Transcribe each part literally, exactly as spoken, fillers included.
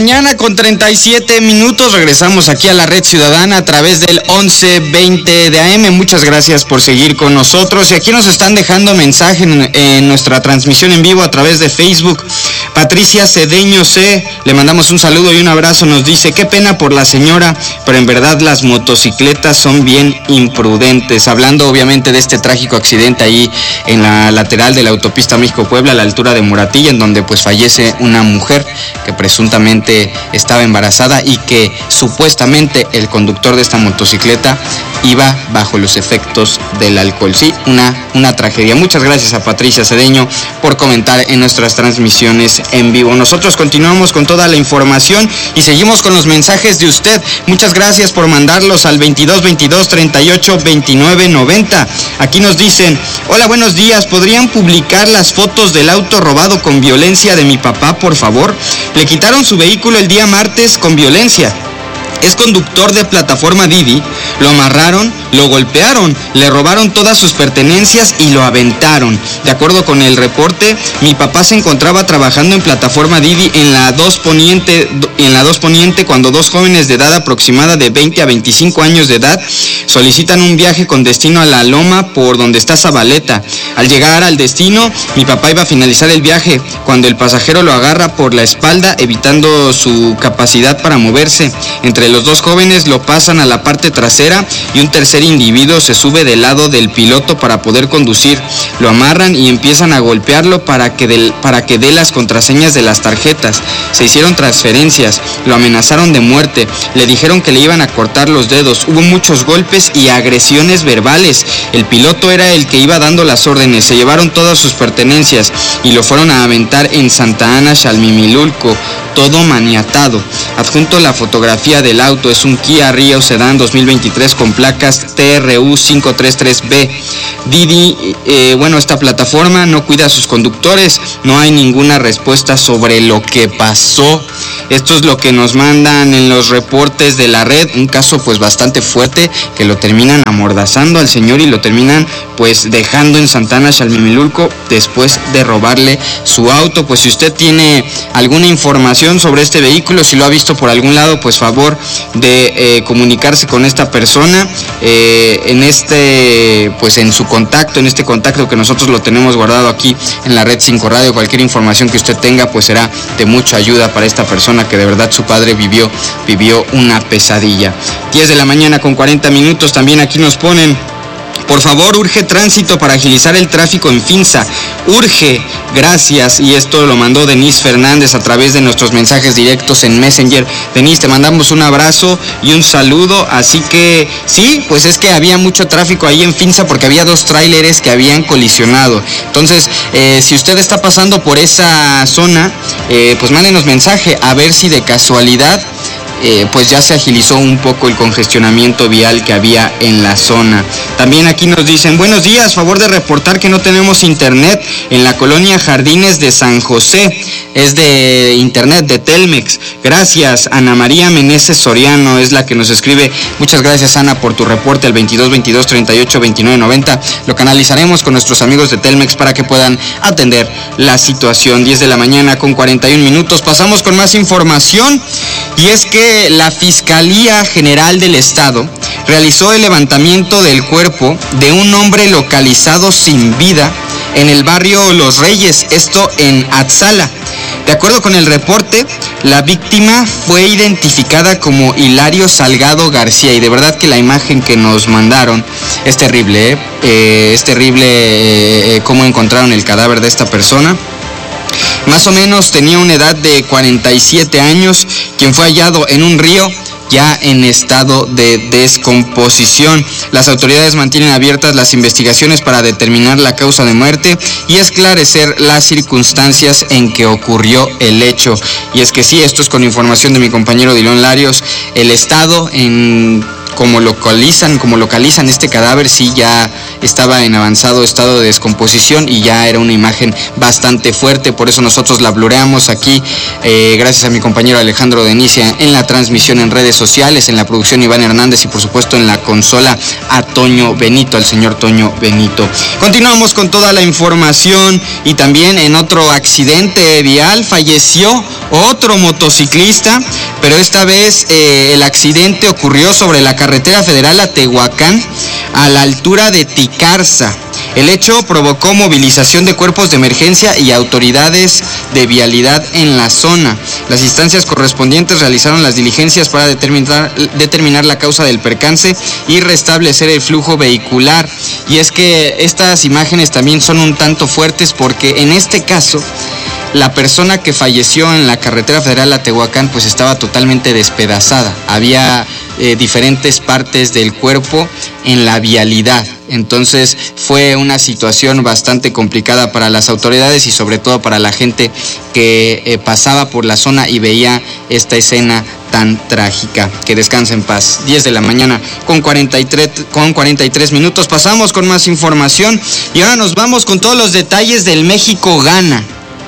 mañana con treinta y siete minutos. Regresamos aquí a la Red Ciudadana a través del once veinte de A M. Muchas gracias por seguir con nosotros. Y aquí nos están dejando mensaje en, en nuestra transmisión en vivo a través de Facebook. Patricia Cedeño C, le mandamos un saludo y un abrazo. Nos dice: qué pena por la señora, pero en verdad las motocicletas son bien imprudentes. Hablando obviamente de este trágico accidente ahí en la lateral de la autopista México-Puebla, a la altura de Moratilla, en donde pues fallece una mujer que presuntamente estaba embarazada y que supuestamente el conductor de esta motocicleta iba bajo los efectos del alcohol. Sí, una, una tragedia. Muchas gracias a Patricia Cedeño por comentar en nuestras transmisiones en vivo. Nosotros continuamos con toda la información y seguimos con los mensajes de usted. Muchas gracias por mandarlos al veintidós veintidós treinta y ocho veintinueve noventa. Aquí nos dicen: hola, buenos días, ¿podrían publicar las fotos del auto robado con violencia de mi papá, por favor? Le quitaron su vehículo el día martes con violencia. Es conductor de plataforma Didi, lo amarraron, lo golpearon, le robaron todas sus pertenencias y lo aventaron. De acuerdo con el reporte, mi papá se encontraba trabajando en plataforma Didi en la dos Poniente, en la dos Poniente cuando dos jóvenes de edad aproximada de veinte a veinticinco años de edad solicitan un viaje con destino a la Loma por donde está Zabaleta. Al llegar al destino, mi papá iba a finalizar el viaje cuando el pasajero lo agarra por la espalda, evitando su capacidad para moverse. Entre los dos jóvenes lo pasan a la parte trasera y un tercer individuo se sube del lado del piloto para poder conducir. Lo amarran y empiezan a golpearlo para que, de, para que dé las contraseñas de las tarjetas. Se hicieron transferencias, lo amenazaron de muerte, le dijeron que le iban a cortar los dedos. Hubo muchos golpes y agresiones verbales. El piloto era el que iba dando las órdenes. Se llevaron todas sus pertenencias y lo fueron a aventar en Santa Ana, Xalmimilulco, todo maniatado. Adjunto la fotografía del auto. Es un Kia Rio Sedan dos mil veintitrés con placas T R U cinco tres tres B. Didi, eh, bueno, esta plataforma no cuida a sus conductores. No hay ninguna respuesta sobre lo que pasó. Esto es lo que nos mandan en los reportes de la red. Un caso pues bastante fuerte, que lo terminan amordazando al señor y lo terminan pues dejando en Santa Ana, Xalmimilulco, después de robarle su auto. Pues si usted tiene alguna información sobre este vehículo, si lo ha visto por algún lado, pues favor de eh, comunicarse con esta persona eh, en este, pues en su contacto, en este contacto que nosotros lo tenemos guardado aquí en la Red cinco Radio. Cualquier información que usted tenga pues será de mucha ayuda para esta persona que de verdad su padre vivió, vivió una pesadilla. diez de la mañana con cuarenta minutos. También aquí nos ponen: por favor, urge tránsito para agilizar el tráfico en Finza. Urge, gracias. Y esto lo mandó Denise Fernández a través de nuestros mensajes directos en Messenger. Denise, te mandamos un abrazo y un saludo. Así que sí, pues es que había mucho tráfico ahí en Finza porque había dos tráileres que habían colisionado. Entonces, eh, si usted está pasando por esa zona, eh, pues mándenos mensaje a ver si de casualidad Eh, pues ya se agilizó un poco el congestionamiento vial que había en la zona. También aquí nos dicen: buenos días, favor de reportar que no tenemos internet en la colonia Jardines de San José. Es de internet de Telmex. Gracias. Ana María Meneses Soriano es la que nos escribe. Muchas gracias, Ana, por tu reporte al veintidós veintidós treinta y ocho veintinueve noventa. Lo canalizaremos con nuestros amigos de Telmex para que puedan atender la situación. diez de la mañana con cuarenta y un minutos. Pasamos con más información, y es que la Fiscalía General del Estado realizó el levantamiento del cuerpo de un hombre localizado sin vida en el barrio Los Reyes, esto en Atzala. De acuerdo con el reporte, la víctima fue identificada como Hilario Salgado García, y de verdad que la imagen que nos mandaron es terrible, ¿eh? Eh, es terrible eh, cómo encontraron el cadáver de esta persona. Más o menos tenía una edad de cuarenta y siete años, quien fue hallado en un río ya en estado de descomposición. Las autoridades mantienen abiertas las investigaciones para determinar la causa de muerte y esclarecer las circunstancias en que ocurrió el hecho. Y es que sí, esto es con información de mi compañero Dilón Larios. El estado en como localizan, como localizan este cadáver, sí ya estaba en avanzado estado de descomposición y ya era una imagen bastante fuerte, por eso nosotros la blureamos aquí, eh, gracias a mi compañero Alejandro Denicia en la transmisión en redes sociales, en la producción Iván Hernández y por supuesto en la consola a Toño Benito, al señor Toño Benito. Continuamos con toda la información y también en otro accidente vial falleció otro motociclista, pero esta vez eh, el accidente ocurrió sobre la carretera federal a Tehuacán, a la altura de Ticarza. El hecho provocó movilización de cuerpos de emergencia y autoridades de vialidad en la zona. Las instancias correspondientes realizaron las diligencias para determinar, determinar la causa del percance y restablecer el flujo vehicular. Y es que estas imágenes también son un tanto fuertes porque en este caso la persona que falleció en la carretera federal a Tehuacán pues estaba totalmente despedazada. Había eh, diferentes partes del cuerpo en la vialidad. Entonces fue una situación bastante complicada para las autoridades y sobre todo para la gente que eh, pasaba por la zona y veía esta escena tan trágica. Que descanse en paz. diez de la mañana con cuarenta y tres, con cuarenta y tres minutos. Pasamos con más información y ahora nos vamos con todos los detalles del México-Ghana.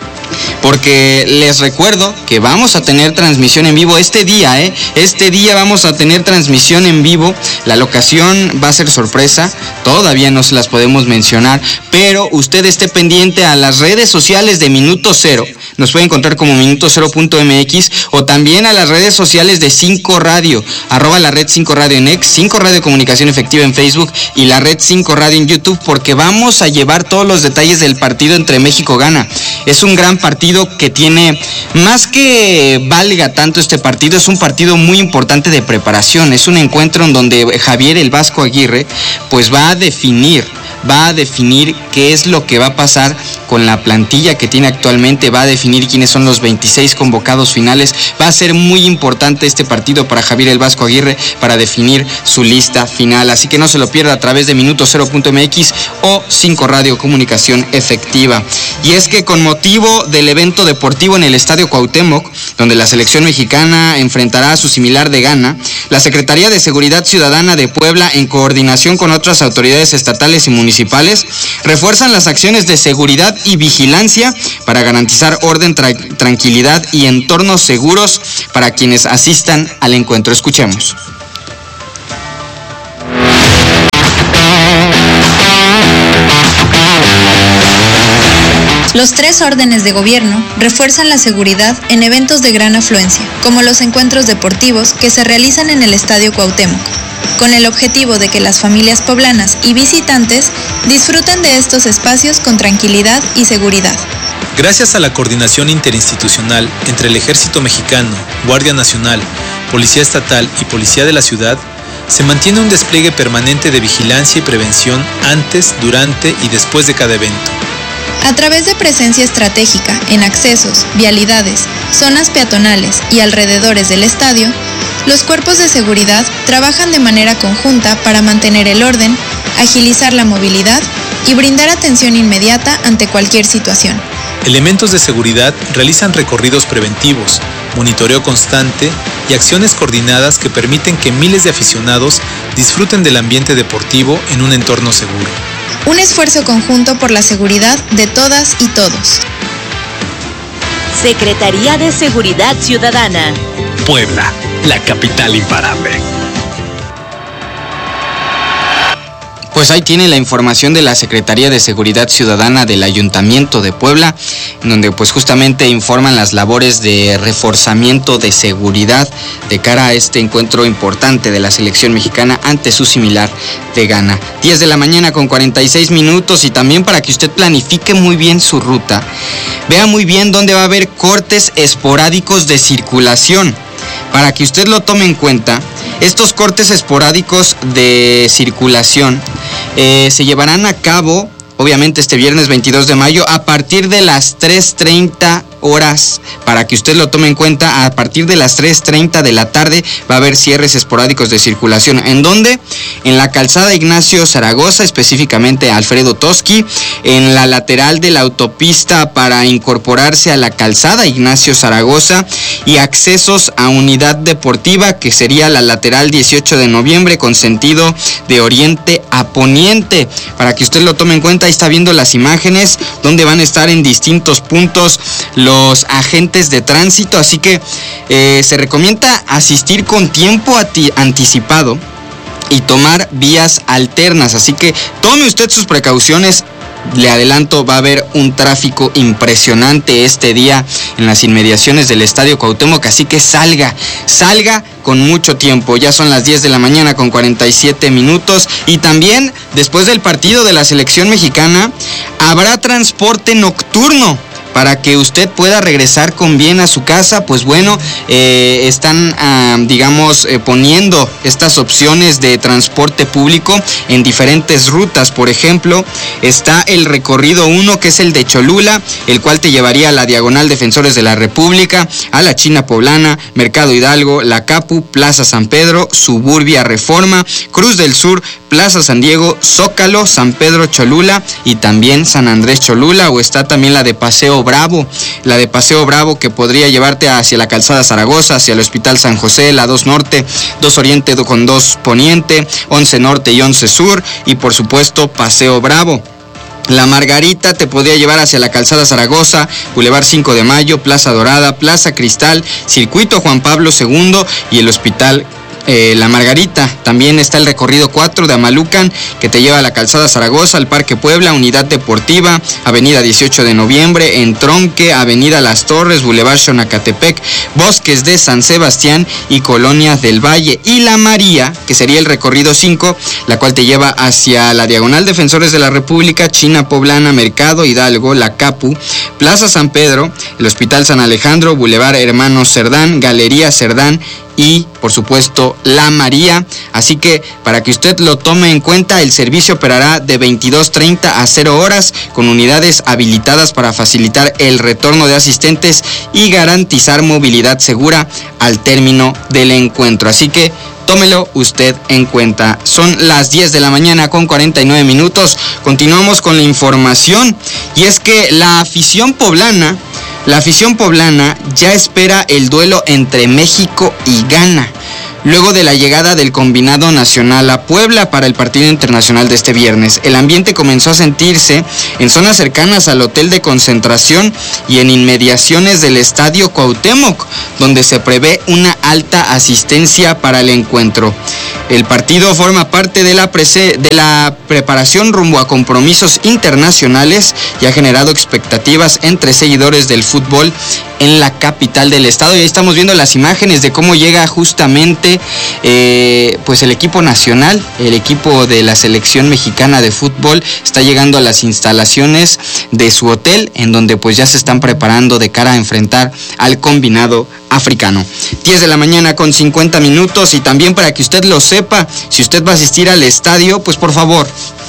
Porque les recuerdo que vamos a tener transmisión en vivo este día, ¿eh? Este día vamos a tener transmisión en vivo. La locación va a ser sorpresa, todavía no se las podemos mencionar, pero usted esté pendiente a las redes sociales de Minuto Cero. Nos puede encontrar como minuto cero punto m x o también a las redes sociales de cinco Radio, arroba la red cinco Radio en X, cinco Radio Comunicación Efectiva en Facebook y la red cinco Radio en YouTube, porque vamos a llevar todos los detalles del partido entre México-Ghana. Es un gran partido que tiene, más que valga tanto este partido, es un partido muy importante de preparación. Es un encuentro en donde Javier el Vasco Aguirre pues va a definir va a definir qué es lo que va a pasar con la plantilla que tiene actualmente, va a definir quiénes son los veintiséis convocados finales. Va a ser muy importante este partido para Javier el Vasco Aguirre para definir su lista final, así que no se lo pierda a través de minuto cero punto m x o cinco Radio Comunicación Efectiva. Y es que con motivo del evento deportivo en el Estadio Cuauhtémoc, donde la selección mexicana enfrentará a su similar de Ghana, la Secretaría de Seguridad Ciudadana de Puebla, en coordinación con otras autoridades estatales y municipales, municipales, refuerzan las acciones de seguridad y vigilancia para garantizar orden, tra- tranquilidad y entornos seguros para quienes asistan al encuentro. Escuchemos. Los tres órdenes de gobierno refuerzan la seguridad en eventos de gran afluencia, como los encuentros deportivos que se realizan en el Estadio Cuauhtémoc, con el objetivo de que las familias poblanas y visitantes disfruten de estos espacios con tranquilidad y seguridad. Gracias a la coordinación interinstitucional entre el Ejército Mexicano, Guardia Nacional, Policía Estatal y Policía de la Ciudad, se mantiene un despliegue permanente de vigilancia y prevención antes, durante y después de cada evento. A través de presencia estratégica en accesos, vialidades, zonas peatonales y alrededores del estadio, los cuerpos de seguridad trabajan de manera conjunta para mantener el orden, agilizar la movilidad y brindar atención inmediata ante cualquier situación. Elementos de seguridad realizan recorridos preventivos, monitoreo constante y acciones coordinadas que permiten que miles de aficionados disfruten del ambiente deportivo en un entorno seguro. Un esfuerzo conjunto por la seguridad de todas y todos. Secretaría de Seguridad Ciudadana. Puebla, la capital imparable. Pues ahí tiene la información de la Secretaría de Seguridad Ciudadana del Ayuntamiento de Puebla, donde pues justamente informan las labores de reforzamiento de seguridad de cara a este encuentro importante de la selección mexicana ante su similar de Ghana. diez de la mañana con cuarenta y seis minutos, y también para que usted planifique muy bien su ruta, vea muy bien dónde va a haber cortes esporádicos de circulación. Para que usted lo tome en cuenta, estos cortes esporádicos de circulación eh, se llevarán a cabo, obviamente, este viernes veintidós de mayo a partir de las tres treinta horas, para que usted lo tome en cuenta. A partir de las tres treinta de la tarde va a haber cierres esporádicos de circulación. ¿En dónde? En la calzada Ignacio Zaragoza, específicamente Alfredo Toski, en la lateral de la autopista para incorporarse a la calzada Ignacio Zaragoza, y accesos a Unidad Deportiva, que sería la lateral dieciocho de noviembre con sentido de oriente a poniente. Para que usted lo tome en cuenta, ahí está viendo las imágenes donde van a estar en distintos puntos los agentes de tránsito, así que eh, se recomienda asistir con tiempo ati- anticipado y tomar vías alternas, así que tome usted sus precauciones. Le adelanto, va a haber un tráfico impresionante este día en las inmediaciones del Estadio Cuauhtémoc, así que salga, salga con mucho tiempo. Ya son las diez de la mañana con cuarenta y siete minutos, y también después del partido de la selección mexicana habrá transporte nocturno para que usted pueda regresar con bien a su casa. Pues bueno, eh, están, ah, digamos, eh, poniendo estas opciones de transporte público en diferentes rutas. Por ejemplo, está el recorrido uno, que es el de Cholula, el cual te llevaría a la Diagonal Defensores de la República, a la China Poblana, Mercado Hidalgo, La Capu, Plaza San Pedro, Suburbia Reforma, Cruz del Sur, Plaza San Diego, Zócalo, San Pedro Cholula y también San Andrés Cholula. O está también la de Paseo Bravo, la de Paseo Bravo, que podría llevarte hacia la calzada Zaragoza, hacia el Hospital San José, la dos Norte, dos Oriente con dos Poniente, once Norte y once Sur, y por supuesto Paseo Bravo. La Margarita te podría llevar hacia la calzada Zaragoza, Boulevard cinco de Mayo, Plaza Dorada, Plaza Cristal, Circuito Juan Pablo segundo y el Hospital Eh, La Margarita. También está el recorrido cuatro de Amalucan, que te lleva a la calzada Zaragoza, al Parque Puebla, Unidad Deportiva, Avenida dieciocho de noviembre, Entronque, Avenida Las Torres, Boulevard Xonacatepec, Bosques de San Sebastián y Colonia del Valle. Y La María, que sería el recorrido cinco, la cual te lleva hacia la Diagonal Defensores de la República, China Poblana, Mercado Hidalgo, La Capu, Plaza San Pedro, el Hospital San Alejandro, Boulevard Hermanos Cerdán, Galería Cerdán y por supuesto La María. Así que para que usted lo tome en cuenta, el servicio operará de veintidós treinta a cero horas con unidades habilitadas para facilitar el retorno de asistentes y garantizar movilidad segura al término del encuentro. Así que tómelo usted en cuenta. Son las diez de la mañana con cuarenta y nueve minutos. Continuamos con la información, y es que la afición poblana La afición poblana ya espera el duelo entre México y Ghana, luego de la llegada del combinado nacional a Puebla para el partido internacional de este viernes. El ambiente comenzó a sentirse en zonas cercanas al hotel de concentración y en inmediaciones del Estadio Cuauhtémoc, donde se prevé una alta asistencia para el encuentro. El partido forma parte de la, prese- de la preparación rumbo a compromisos internacionales y ha generado expectativas entre seguidores del fútbol en la capital del estado. Y ahí estamos viendo las imágenes de cómo llega justamente eh, pues el equipo nacional, el equipo de la selección mexicana de fútbol está llegando a las instalaciones de su hotel, en donde pues ya se están preparando de cara a enfrentar al combinado africano. diez de la mañana con cincuenta minutos, y también para que usted lo sepa, si usted va a asistir al estadio, pues por favor,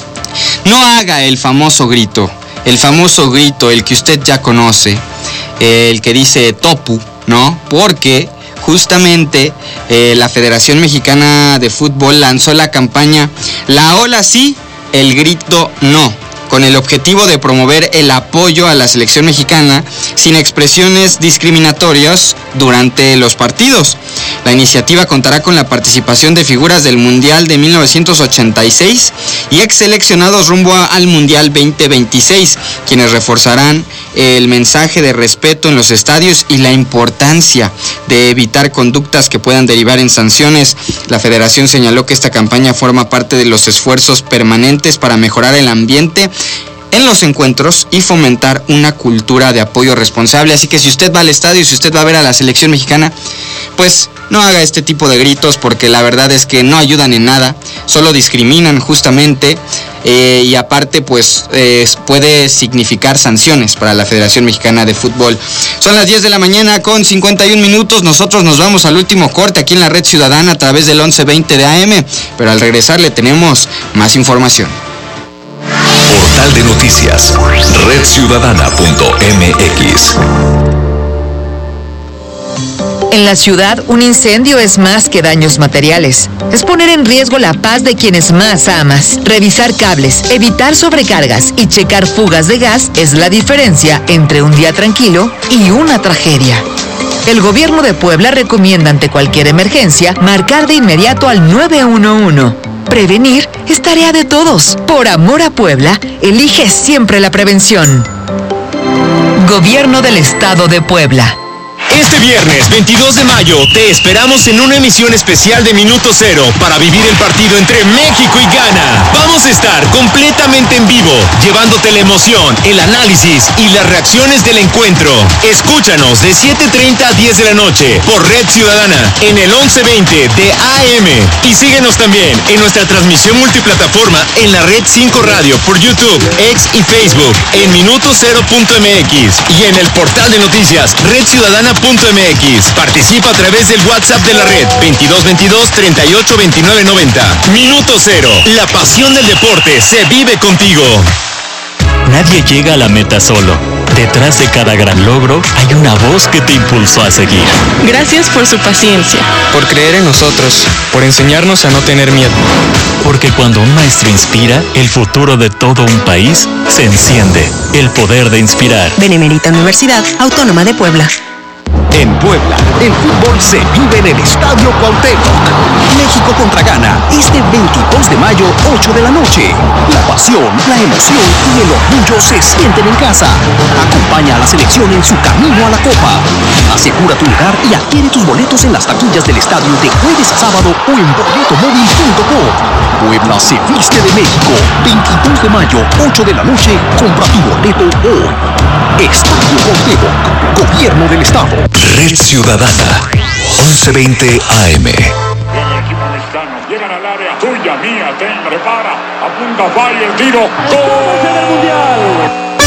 no haga el famoso grito, el famoso grito, el que usted ya conoce, el que dice Topu, ¿no? Porque justamente eh, la Federación Mexicana de Fútbol lanzó la campaña La Ola sí, el grito no, con el objetivo de promover el apoyo a la selección mexicana sin expresiones discriminatorias durante los partidos. La iniciativa contará con la participación de figuras del Mundial de mil novecientos ochenta y seis y ex seleccionados rumbo al Mundial veinte veintiséis, quienes reforzarán el mensaje de respeto en los estadios y la importancia de evitar conductas que puedan derivar en sanciones. La federación señaló que esta campaña forma parte de los esfuerzos permanentes para mejorar el ambiente en los encuentros y fomentar una cultura de apoyo responsable. Así que si usted va al estadio, si usted va a ver a la selección mexicana, pues no haga este tipo de gritos, porque la verdad es que no ayudan en nada, solo discriminan justamente, eh, y aparte pues eh, puede significar sanciones para la Federación Mexicana de Fútbol. Son las diez de la mañana con cincuenta y un minutos, nosotros nos vamos al último corte aquí en la Red Ciudadana a través del once veinte de A M, pero al regresar le tenemos más información. Portal de noticias, red ciudadana punto m x. En la ciudad, un incendio es más que daños materiales. Es poner en riesgo la paz de quienes más amas. Revisar cables, evitar sobrecargas y checar fugas de gas es la diferencia entre un día tranquilo y una tragedia. El gobierno de Puebla recomienda ante cualquier emergencia marcar de inmediato al nueve uno uno. Prevenir es tarea de todos. Por amor a Puebla, elige siempre la prevención. Gobierno del Estado de Puebla. Este viernes veintidós de mayo te esperamos en una emisión especial de Minuto Cero para vivir el partido entre México y Ghana. Vamos a estar completamente en vivo, llevándote la emoción, el análisis y las reacciones del encuentro. Escúchanos de siete treinta a diez de la noche por Red Ciudadana en el once veinte de A M. Y síguenos también en nuestra transmisión multiplataforma en la Red cinco Radio por YouTube, X y Facebook en minuto cero punto m x y en el portal de noticias red ciudadana punto m x. Participa a través del WhatsApp de la red veintidós veintidós treinta y ocho veintinueve noventa. Minuto Cero, la pasión del deporte se vive contigo. Nadie llega a la meta solo. Detrás de cada gran logro hay una voz que te impulsó a seguir. Gracias por su paciencia. Por creer en nosotros, por enseñarnos a no tener miedo. Porque cuando un maestro inspira, el futuro de todo un país se enciende. El poder de inspirar. Benemérita Universidad Autónoma de Puebla. En Puebla, el fútbol se vive en el Estadio Cuauhtémoc. México contra Ghana, este veintidós de mayo, ocho de la noche. La pasión, la emoción y el orgullo se sienten en casa. Acompaña a la selección en su camino a la Copa. Asegura tu lugar y adquiere tus boletos en las taquillas del estadio de jueves a sábado o en boleto móvil punto com. Puebla se viste de México. veintidós de mayo, ocho de la noche. Compra tu boleto hoy. Estadio Cuauhtémoc, Gobierno del Estado. Red Ciudadana, once veinte A M. Llegan al área, tuya, mía, ten, prepara, apunta, falla el tiro. ¡Gol! ¡Mundial!